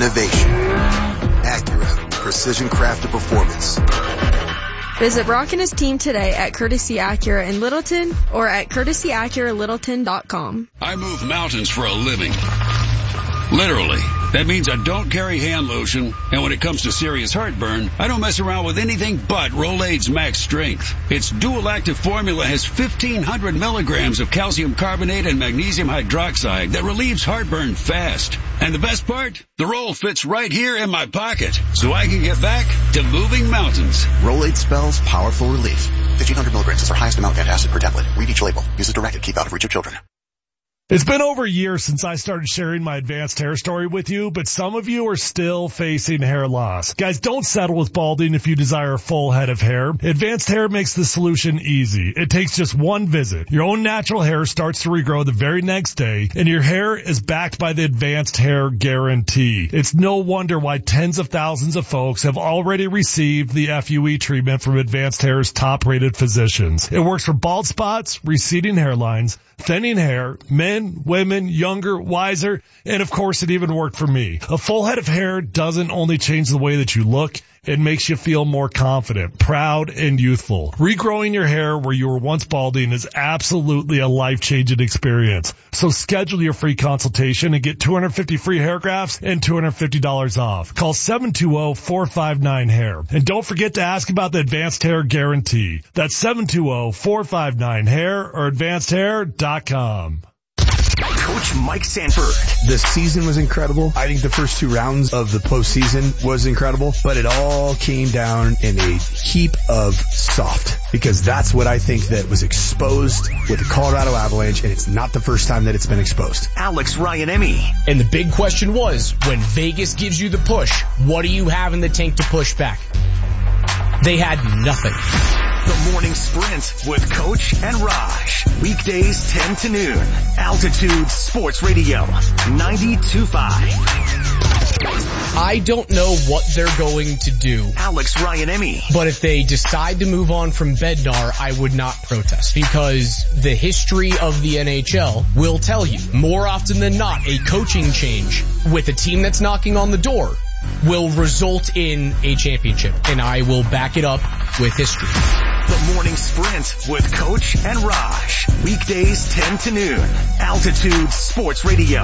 innovation. Acura, precision crafted performance. Visit Brock and his team today at Courtesy Acura in Littleton or at courtesyacuralittleton.com. I move mountains for a living. Literally. That means I don't carry hand lotion, and when it comes to serious heartburn, I don't mess around with anything but Rolaids Max Strength. Its dual-active formula has 1,500 milligrams of calcium carbonate and magnesium hydroxide that relieves heartburn fast. And the best part? The roll fits right here in my pocket, so I can get back to moving mountains. Rolaids spells powerful relief. 1,500 milligrams is our highest amount of antacid per tablet. Read each label. Use as directed. Keep out of reach of children. It's been over a year since I started sharing my advanced hair story with you, but some of you are still facing hair loss. Guys, don't settle with balding if you desire a full head of hair. Advanced Hair makes the solution easy. It takes just one visit. Your own natural hair starts to regrow the very next day, and your hair is backed by the Advanced Hair Guarantee. It's no wonder why tens of thousands of folks have already received the FUE treatment from Advanced Hair's top-rated physicians. It works for bald spots, receding hairlines, thinning hair, men, women, younger, wiser, and of course it even worked for me. A full head of hair doesn't only change the way that you look, it makes you feel more confident, proud, and youthful. Regrowing your hair where you were once balding is absolutely a life-changing experience. So schedule your free consultation and get 250 free hair grafts and $250 off. Call 720-459-HAIR. And don't forget to ask about the Advanced Hair Guarantee. That's 720-459-HAIR or advancedhair.com. Coach Mike Sanford. The season was incredible. I think the first two rounds of the postseason was incredible, but it all came down in a heap of soft, because that's what I think that was exposed with the Colorado Avalanche, and it's not the first time that it's been exposed. Alex Ryan-Emmy. And the big question was, when Vegas gives you the push, what do you have in the tank to push back? They had nothing. The Morning Sprint with Coach and Raj. Weekdays 10 to noon. Altitude Sports Radio 92.5. I don't know what they're going to do. Alex Ryan-Emmy. But if they decide to move on from Bednar, I would not protest, because the history of the NHL will tell you more often than not a coaching change with a team that's knocking on the door will result in a championship, and I will back it up with history. The Morning Sprint with Coach and Raj. Weekdays 10 to noon. Altitude Sports Radio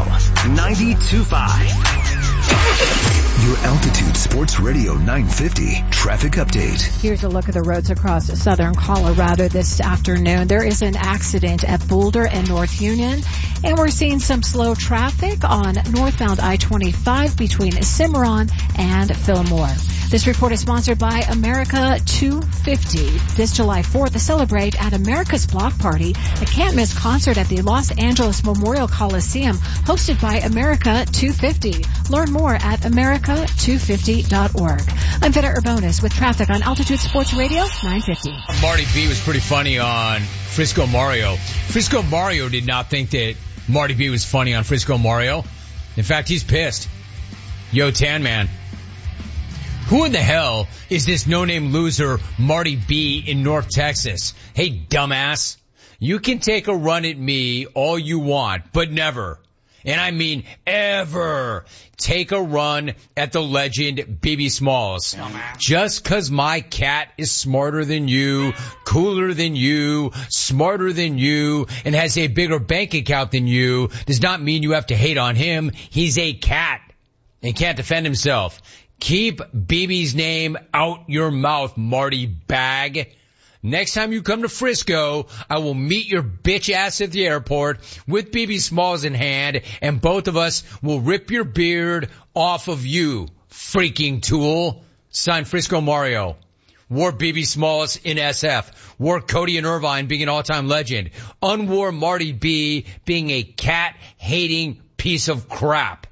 92.5. Your Altitude Sports Radio 950 traffic update. Here's a look at the roads across southern Colorado this afternoon. There is an accident at Boulder and North Union, and we're seeing some slow traffic on northbound I-25 between Cimarron and Fillmore. This report is sponsored by America 250. This July 4th, to celebrate at America's Block Party, a can't-miss concert at the Los Angeles Memorial Coliseum, hosted by America 250. Learn more at america250.org. I'm Vita Urbonis with traffic on Altitude Sports Radio 950. Marty B was pretty funny on Frisco Mario. Frisco Mario did not think that Marty B was funny on Frisco Mario. In fact, he's pissed. Yo, Tan Man. Who in the hell is this no-name loser Marty B in North Texas? Hey, dumbass. You can take a run at me all you want, but never, and I mean ever, take a run at the legend Bibby Smalls. Just 'cause my cat is smarter than you, cooler than you, smarter than you, and has a bigger bank account than you, does not mean you have to hate on him. He's a cat and can't defend himself. Keep BB's name out your mouth, Marty Bag. Next time you come to Frisco, I will meet your bitch ass at the airport with BB Smalls in hand, and both of us will rip your beard off of you, freaking tool. Signed, Frisco Mario. Wore BB Smalls in SF. Wore Cody and Irvine being an all-time legend. Unwore Marty B being a cat-hating piece of crap.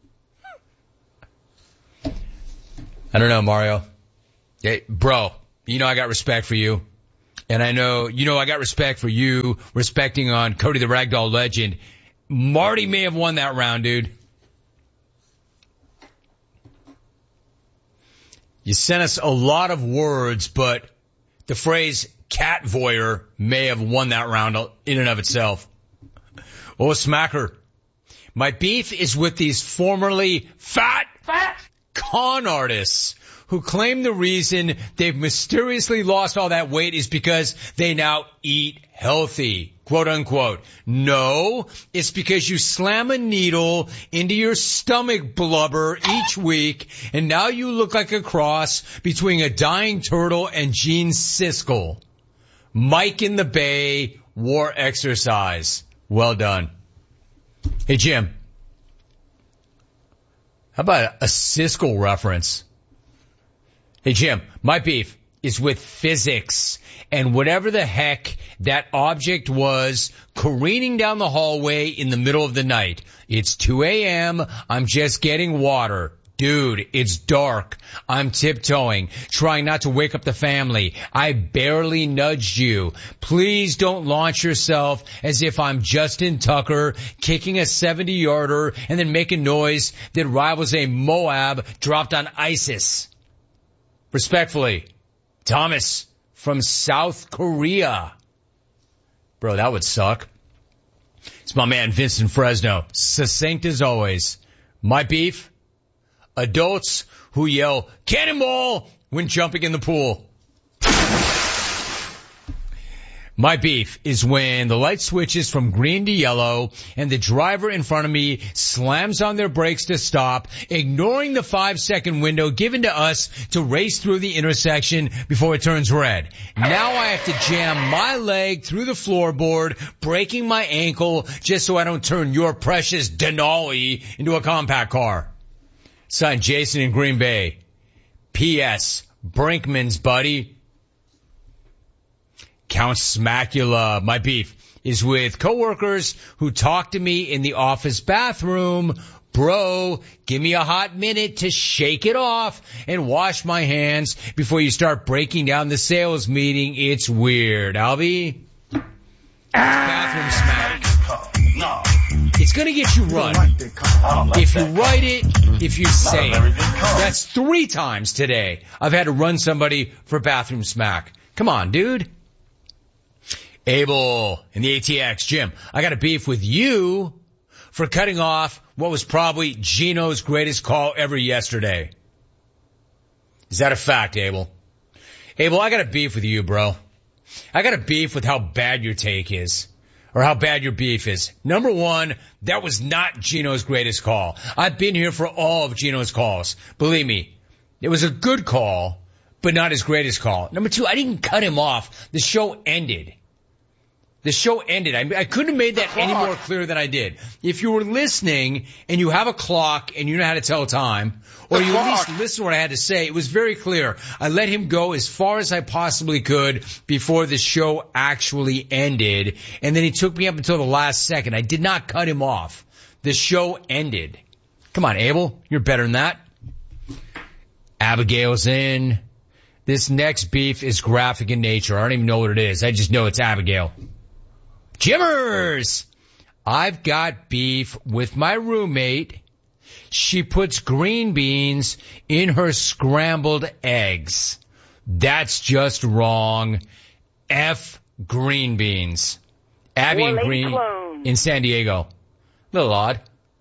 I don't know, Mario. Hey, bro, you know I got respect for you. And I know, I got respect for you, respecting on Cody the Ragdoll legend. Marty may have won that round, dude. You sent us a lot of words, but the phrase cat voyeur may have won that round in and of itself. Oh, smacker. My beef is with these formerly fat con artists who claim the reason they've mysteriously lost all that weight is because they now eat healthy, quote unquote. No, it's because you slam a needle into your stomach blubber each week, and now you look like a cross between a dying turtle and Gene Siskel. Mike in the Bay wore exercise. Well done. Hey, Jim. How about a Siskel reference? Hey, Jim, my beef is with physics and whatever the heck that object was careening down the hallway in the middle of the night. It's 2 a.m. I'm just getting water. Dude, it's dark. I'm tiptoeing, trying not to wake up the family. I barely nudged you. Please don't launch yourself as if I'm Justin Tucker kicking a 70-yarder and then making noise that rivals a Moab dropped on ISIS. Respectfully, Thomas from South Korea. Bro, that would suck. It's my man Vincent Fresno. Succinct as always. My beef? Adults who yell, cannonball, when jumping in the pool. My beef is when the light switches from green to yellow and the driver in front of me slams on their brakes to stop, ignoring the 5-second window given to us to race through the intersection before it turns red. Now I have to jam my leg through the floorboard, breaking my ankle just so I don't turn your precious Denali into a compact car. Son, Jason in Green Bay. P.S. Brinkman's buddy. Count Smacula. My beef is with coworkers who talk to me in the office bathroom. Bro, give me a hot minute to shake it off and wash my hands before you start breaking down the sales meeting. It's weird. Albie? Bathroom smack. It's going to get you run. If you write it, if you say it. That's 3 times today I've had to run somebody for bathroom smack. Come on, dude. Abel in the ATX. Jim, I got a beef with you for cutting off what was probably Gino's greatest call ever yesterday. Is that a fact, Abel? Abel, I got a beef with you, bro. I got a beef with how bad your take is, or how bad your beef is. Number one, that was not Gino's greatest call. I've been here for all of Gino's calls. Believe me, it was a good call, but not his greatest call. Number two, I didn't cut him off. The show ended. The show ended. I couldn't have made that any more clear than I did. If you were listening and you have a clock and you know how to tell time, or you at least listen to what I had to say, it was very clear. I let him go as far as I possibly could before the show actually ended, and then he took me up until the last second. I did not cut him off. The show ended. Come on, Abel. You're better than that. Abigail's in. This next beef is graphic in nature. I don't even know what it is. I just know it's Abigail. Jimmers! I've got beef with my roommate. She puts green beans in her scrambled eggs. That's just wrong. F green beans. Abby and Green in San Diego. A little odd.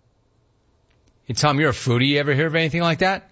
Hey, Tom, you're a foodie. You ever hear of anything like that?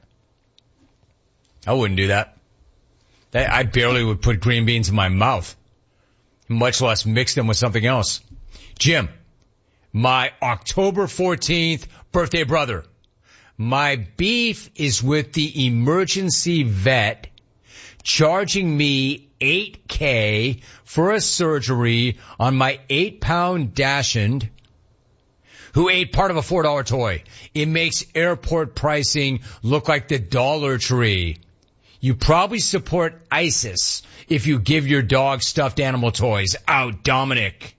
I wouldn't do that. I barely would put green beans in my mouth, much less mix them with something else. Jim, my October 14th birthday brother. My beef is with the emergency vet charging me $8,000 for a surgery on my 8-pound Dachshund who ate part of a $4 toy. It makes airport pricing look like the Dollar Tree. You probably support ISIS if you give your dog stuffed animal toys. Out, Dominic.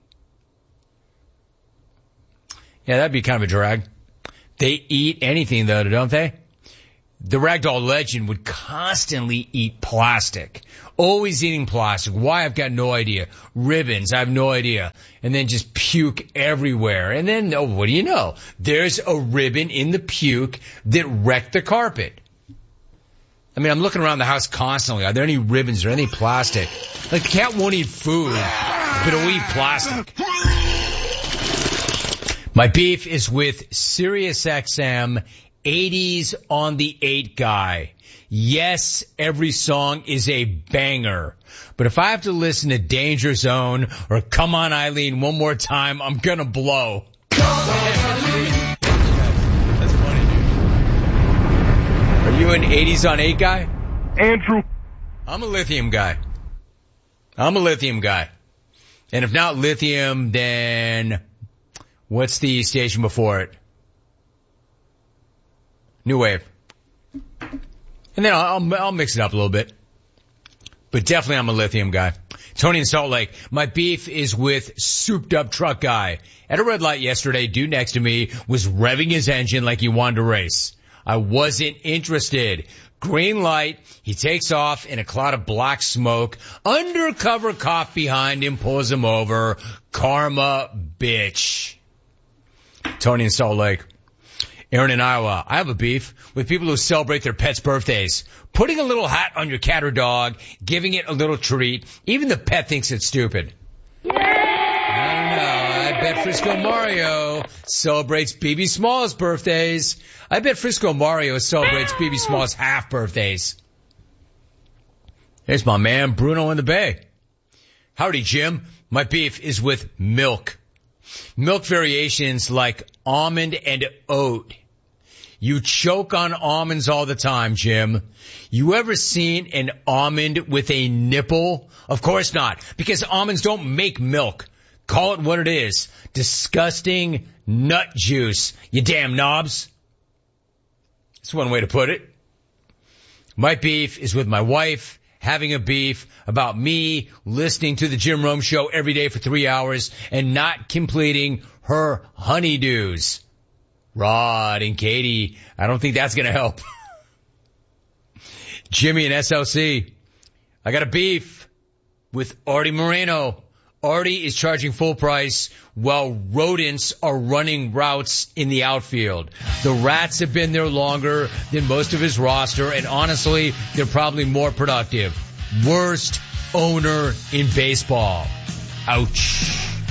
Yeah, that'd be kind of a drag. They eat anything, though, don't they? The ragdoll legend would constantly eat plastic. Always eating plastic. Why? I've got no idea. Ribbons. I have no idea. And then just puke everywhere. And then, oh, what do you know? There's a ribbon in the puke that wrecked the carpet. I mean, I'm looking around the house constantly. Are there any ribbons or any plastic? Like, the cat won't eat food, but it'll eat plastic. My beef is with SiriusXM 80s on the 8 guy. Yes, every song is a banger. But if I have to listen to Danger Zone or Come On Eileen one more time, I'm gonna blow. That's funny, dude. Are you an 80s on 8 guy? Andrew. I'm a Lithium guy. And if not Lithium, then what's the station before it? New Wave. And then I'll mix it up a little bit. But definitely I'm a Lithium guy. Tony in Salt Lake. My beef is with Souped Up Truck Guy. At a red light yesterday, dude next to me was revving his engine like he wanted to race. I wasn't interested. Green light, he takes off in a cloud of black smoke. Undercover cop behind him pulls him over. Karma, bitch. Tony in Salt Lake. Aaron in Iowa. I have a beef with people who celebrate their pets' birthdays. Putting a little hat on your cat or dog, giving it a little treat. Even the pet thinks it's stupid. I don't know. I bet Frisco Mario celebrates BB Small's birthdays. I bet Frisco Mario celebrates BB Small's half birthdays. There's my man Bruno in the Bay. Howdy, Jim. My beef is with milk. Milk variations like almond and oat. You choke on almonds all the time, Jim. You ever seen an almond with a nipple? Of course not, because almonds don't make milk. Call it what it is. Disgusting nut juice, you damn knobs. That's one way to put it. My beef is with my wife having a beef about me listening to the Jim Rome Show every day for 3 hours and not completing her honeydews. Rod and Katie, I don't think that's going to help. Jimmy and SLC, I got a beef with Artie Moreno. Artie is charging full price while rodents are running routes in the outfield. The Rats have been there longer than most of his roster, and honestly, they're probably more productive. Worst owner in baseball. Ouch.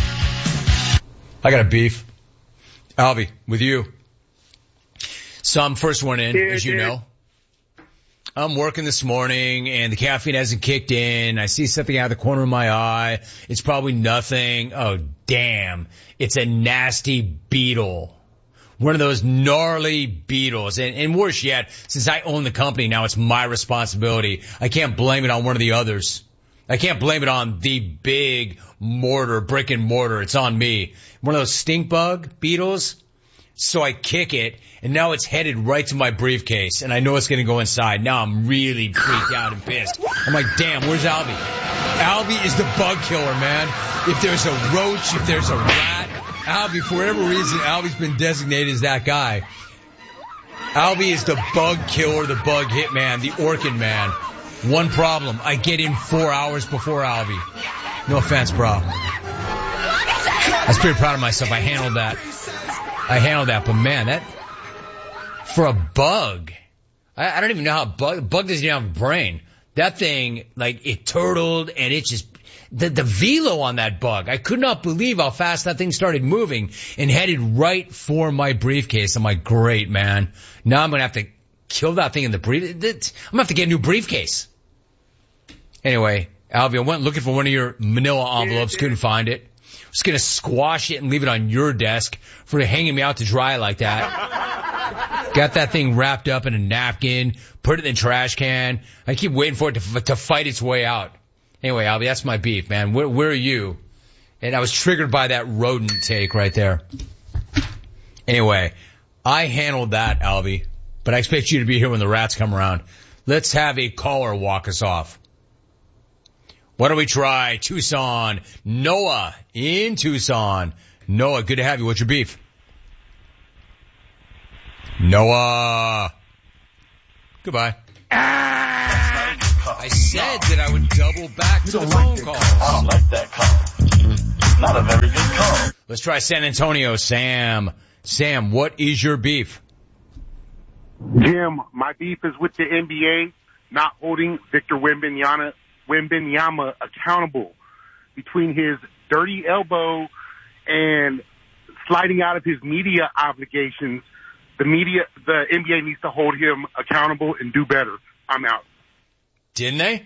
I got a beef. Albie, with you. So I'm first one in, as you know. I'm working this morning and the caffeine hasn't kicked in. I see something out of the corner of my eye. It's probably nothing. Oh, damn. It's a nasty beetle. One of those gnarly beetles. And worse yet, since I own the company, now it's my responsibility. I can't blame it on one of the others. I can't blame it on the big mortar, brick and mortar. It's on me. One of those stink bug beetles. So I kick it, and now it's headed right to my briefcase, and I know it's going to go inside. Now I'm really freaked out and pissed. I'm like, damn, where's Albie? Albie is the bug killer, man. If there's a roach, if there's a rat, Albie, for whatever reason, Albie's been designated as that guy. Albie is the bug killer, the bug hitman, the Orkin man. One problem, I get in 4 hours before Albie. No offense, bro. I was pretty proud of myself. I handled that, but man, that, for a bug, I don't even know how bug doesn't even have a brain. That thing, like, it turtled and it just, the velo on that bug, I could not believe how fast that thing started moving and headed right for my briefcase. I'm like, great, man. Now I'm going to have to kill that thing in the brief. I'm going to have to get a new briefcase. Anyway, Albie, I went looking for one of your manila envelopes, couldn't find it. I'm just going to squash it and leave it on your desk for hanging me out to dry like that. Got that thing wrapped up in a napkin, put it in the trash can. I keep waiting for it to fight its way out. Anyway, Albie, that's my beef, man. Where are you? And I was triggered by that rodent take right there. Anyway, I handled that, Albie, but I expect you to be here when the Rats come around. Let's have a caller walk us off. Why don't we try Tucson? Noah in Tucson. Noah, good to have you. What's your beef? Noah. Goodbye. I said that I would double back to the phone call. I don't like that call. Not a very good call. Let's try San Antonio. Sam. Sam, what is your beef? Jim, my beef is with the NBA not holding Victor Wembanyama accountable between his dirty elbow and sliding out of his media obligations The NBA needs to hold him accountable and do better. I'm out. Didn't they?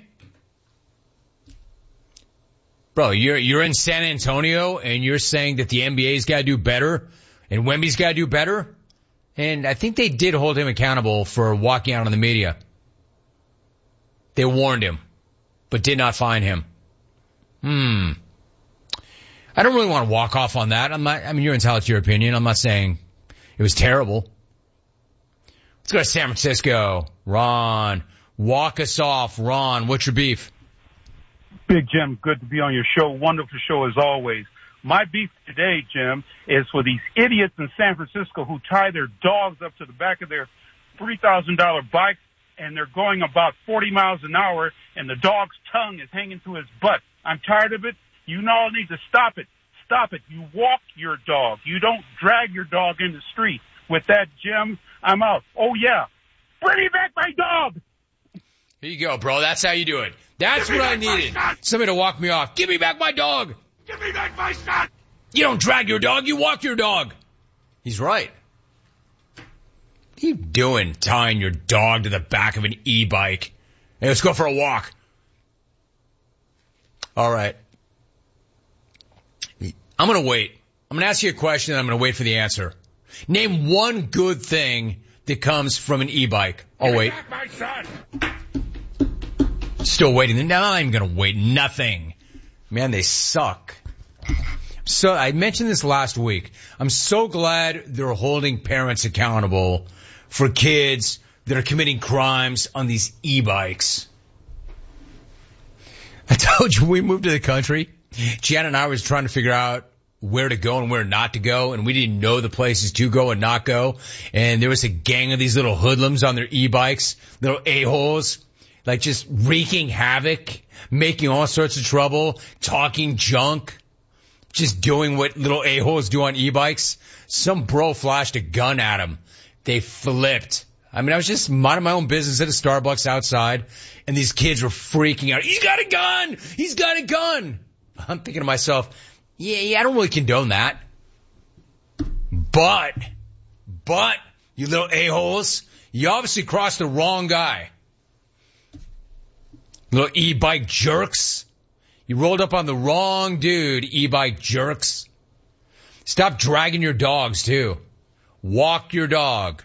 Bro, you're in San Antonio and you're saying that the NBA's got to do better and Wemby's got to do better? And I think they did hold him accountable for walking out on the media. They warned him, but did not fine him. I don't really want to walk off on that. You're entitled to your opinion. I'm not saying it was terrible. Let's go to San Francisco. Ron, walk us off. Ron, what's your beef? Big Jim, good to be on your show. Wonderful show as always. My beef today, Jim, is for these idiots in San Francisco who tie their dogs up to the back of their $3,000 bikes and they're going about 40 miles an hour and the dog's tongue is hanging to his butt. I'm tired of it. You all need to stop it. Stop it. You walk your dog. You don't drag your dog in the street. With that, Jim, I'm out. Oh, yeah. Bring me back my dog. Here you go, bro. That's how you do it. That's what I needed. Somebody to walk me off. Give me back my dog. Give me back my son. You don't drag your dog. You walk your dog. He's right. What are you doing tying your dog to the back of an e-bike? Hey, let's go for a walk. All right. I'm going to wait. I'm going to ask you a question and I'm going to wait for the answer. Name one good thing that comes from an e-bike. Oh, wait. Give me back my son. Still waiting. No, I'm going to wait. Nothing. Man, they suck. So I mentioned this last week. I'm so glad they're holding parents accountable for kids that are committing crimes on these e-bikes. I told you we moved to the country. Jan and I was trying to figure out where to go and where not to go, and we didn't know the places to go and not go. And there was a gang of these little hoodlums on their e-bikes, little a-holes, like just wreaking havoc, making all sorts of trouble, talking junk, just doing what little a-holes do on e-bikes. Some bro flashed a gun at them. They flipped. I was just minding my own business at a Starbucks outside, and these kids were freaking out. He's got a gun! He's got a gun! I'm thinking to myself, yeah, I don't really condone that. But, you little a-holes, you obviously crossed the wrong guy. Little e-bike jerks. You rolled up on the wrong dude, e-bike jerks. Stop dragging your dogs, too. Walk your dog.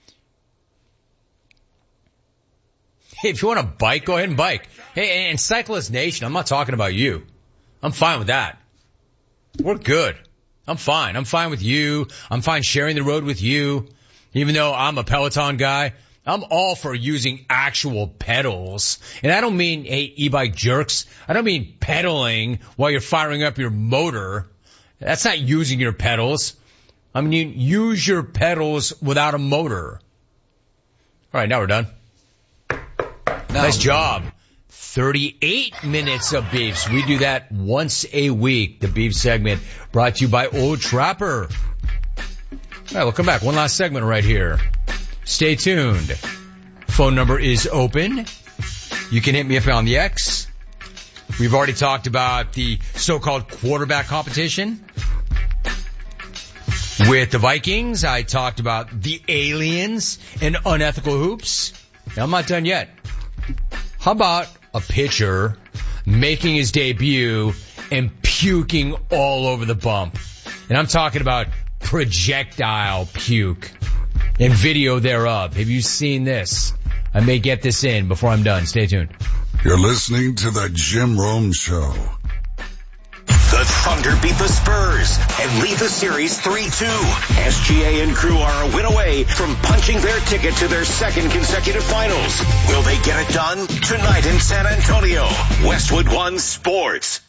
Hey, if you want to bike, go ahead and bike. Hey, and Cyclist Nation, I'm not talking about you. I'm fine with that. We're good. I'm fine. I'm fine with you. I'm fine sharing the road with you. Even though I'm a Peloton guy, I'm all for using actual pedals. And I don't mean, hey, e-bike jerks. I don't mean pedaling while you're firing up your motor. That's not using your pedals. I mean, you use your pedals without a motor. All right, now we're done. Nice job. 38 minutes of beefs. We do that once a week. The beef segment brought to you by Old Trapper. All right, we'll come back. One last segment right here. Stay tuned. Phone number is open. You can hit me up on the X. We've already talked about the so-called quarterback competition with the Vikings. I talked about the aliens and unethical hoops. Now, I'm not done yet. How about a pitcher making his debut and puking all over the bump? And I'm talking about projectile puke and video thereof. Have you seen this? I may get this in before I'm done. Stay tuned. You're listening to the Jim Rome Show. The Thunder beat the Spurs and lead the series 3-2. SGA and crew are a win away from punching their ticket to their second consecutive finals. Will they get it done? Tonight in San Antonio, Westwood One Sports.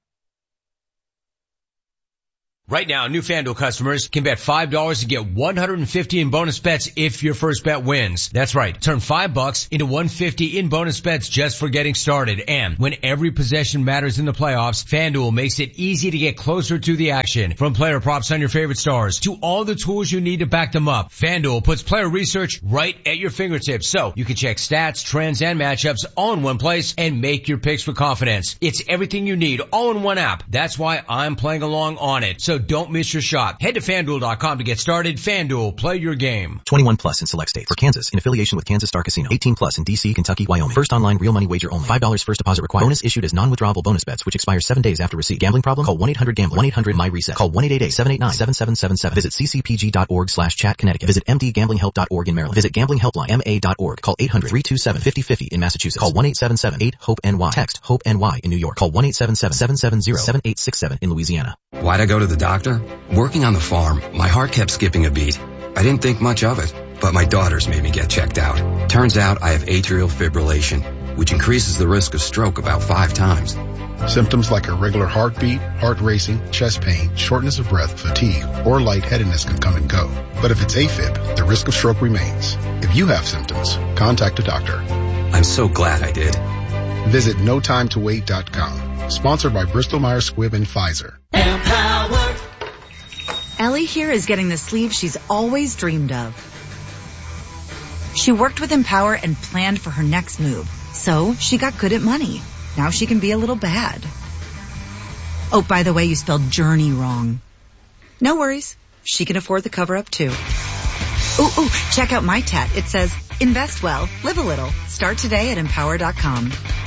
Right now, new FanDuel customers can bet $5 to get $150 in bonus bets if your first bet wins. That's right. Turn $5 into $150 in bonus bets just for getting started. And when every possession matters in the playoffs, FanDuel makes it easy to get closer to the action. From player props on your favorite stars to all the tools you need to back them up, FanDuel puts player research right at your fingertips. So you can check stats, trends, and matchups all in one place and make your picks with confidence. It's everything you need all in one app. That's why I'm playing along on it. So don't miss your shot. Head to FanDuel.com to get started. FanDuel, play your game. 21 plus in select states. For Kansas, in affiliation with Kansas Star Casino. 18 plus in D.C., Kentucky, Wyoming. First online real money wager only. $5 first deposit required. Bonus issued as non-withdrawable bonus bets, which expires 7 days after receipt. Gambling problem? Call 1-800-GAMBLER. 1-800-MY-RESET. Call 1-888-789-7777. Visit ccpg.org/chat Connecticut. Visit mdgamblinghelp.org in Maryland. Visit gamblinghelplinema.org. Call 800-327-5050 in Massachusetts. Call 1-877-8-HOPE-NY. Text HOPE-NY in New York. Call 1-877-770-7867 in Louisiana. Why'd I go to the doctor? Working on the farm, my heart kept skipping a beat. I didn't think much of it, but my daughters made me get checked out. Turns out I have atrial fibrillation, which increases the risk of stroke about 5 times. Symptoms like irregular heartbeat, heart racing, chest pain, shortness of breath, fatigue, or lightheadedness can come and go. But if it's AFib, the risk of stroke remains. If you have symptoms, contact a doctor. I'm so glad I did. Visit notimetowait.com. Sponsored by Bristol Myers Squibb and Pfizer. Empower. Ellie here is getting the sleeve she's always dreamed of. She worked with Empower and planned for her next move. So she got good at money. Now she can be a little bad. Oh, by the way, you spelled journey wrong. No worries. She can afford the cover-up too. Ooh, check out my tat. It says, invest well, live a little. Start today at empower.com.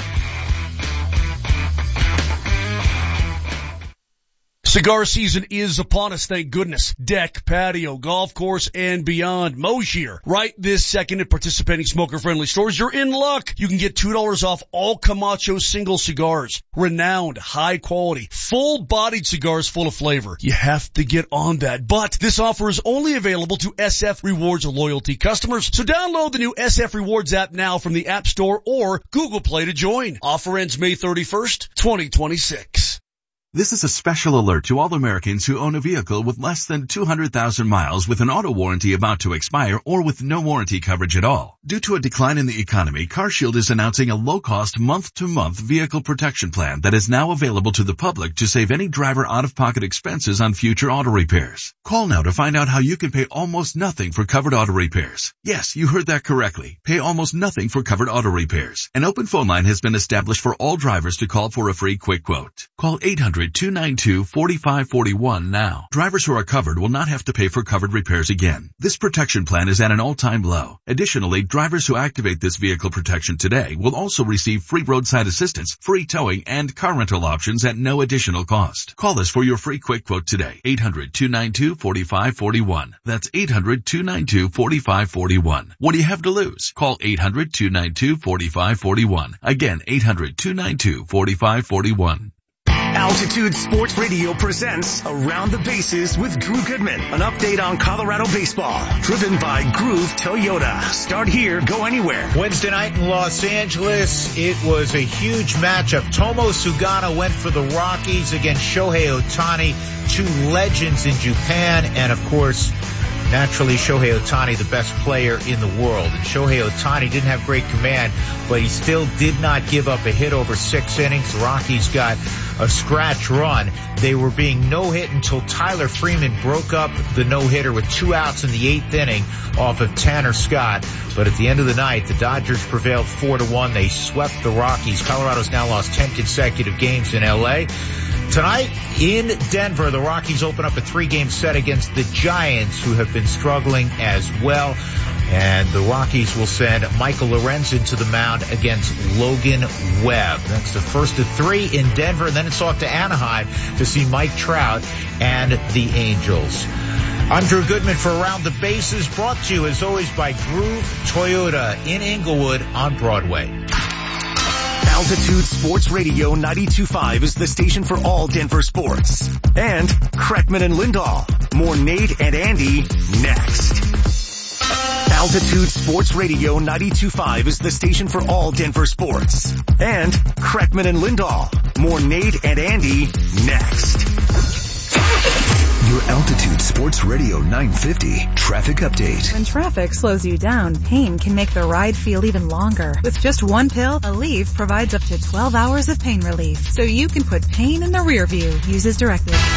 Cigar season is upon us, thank goodness. Deck, patio, golf course, and beyond. Moshier. Right this second at participating smoker-friendly stores, you're in luck. You can get $2 off all Camacho single cigars. Renowned, high-quality, full-bodied cigars full of flavor. You have to get on that. But this offer is only available to SF Rewards loyalty customers. So download the new SF Rewards app now from the App Store or Google Play to join. Offer ends May 31st, 2026. This is a special alert to all Americans who own a vehicle with less than 200,000 miles with an auto warranty about to expire or with no warranty coverage at all. Due to a decline in the economy, CarShield is announcing a low-cost month-to-month vehicle protection plan that is now available to the public to save any driver out-of-pocket expenses on future auto repairs. Call now to find out how you can pay almost nothing for covered auto repairs. Yes, you heard that correctly. Pay almost nothing for covered auto repairs. An open phone line has been established for all drivers to call for a free quick quote. Call 800-292-4541 now. Drivers who are covered will not have to pay for covered repairs again. This protection plan is at an all-time low. Additionally, drivers who activate this vehicle protection today will also receive free roadside assistance, free towing, and car rental options at no additional cost. Call us for your free quick quote today. 800-292-4541. That's 800-292-4541. What do you have to lose? Call 800-292-4541. Again, 800-292-4541. Altitude Sports Radio presents Around the Bases with Drew Goodman. An update on Colorado baseball. Driven by Groove Toyota. Start here, go anywhere. Wednesday night in Los Angeles, it was a huge matchup. Tomo Sugano went for the Rockies against Shohei Ohtani, two legends in Japan, and of course, naturally, Shohei Ohtani, the best player in the world. And Shohei Ohtani didn't have great command, but he still did not give up a hit over 6 innings. The Rockies got a scratch run. They were being no-hit until Tyler Freeman broke up the no-hitter with 2 outs in the 8th inning off of Tanner Scott. But at the end of the night, the Dodgers prevailed 4-1. They swept the Rockies. Colorado's now lost 10 consecutive games in L.A. Tonight in Denver, the Rockies open up a 3-game set against the Giants, who have been struggling as well. And the Rockies will send Michael Lorenzen to the mound against Logan Webb. That's the first of 3 in Denver, and then it's off to Anaheim to see Mike Trout and the Angels. I'm Drew Goodman for Around the Bases, brought to you as always by Groove Toyota in Inglewood on Broadway. Altitude Sports Radio 92.5 is the station for all Denver sports. And Kreckman and Lindahl. More Nate and Andy next. Altitude Sports Radio 92.5 is the station for all Denver sports. And Kreckman and Lindahl. More Nate and Andy next. Your Altitude Sports Radio 950 traffic update. When traffic slows you down, pain can make the ride feel even longer. With just one pill, Aleve provides up to 12 hours of pain relief, so you can put pain in the rear view. Use as directed.